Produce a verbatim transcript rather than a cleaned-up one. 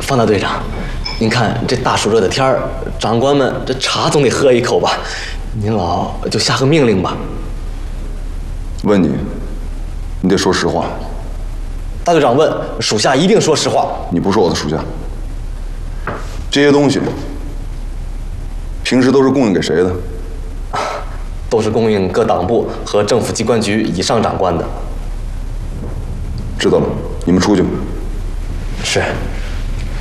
方大队长，您看这大暑热的天儿，长官们这茶总得喝一口吧？您老就下个命令吧。 问你，你得说实话。 大队长问，属下一定说实话。 你不是我的属下。这些东西平时都是供应给谁的？ 都是供应各党部和政府机关局以上长官的。 知道了，你们出去。 是。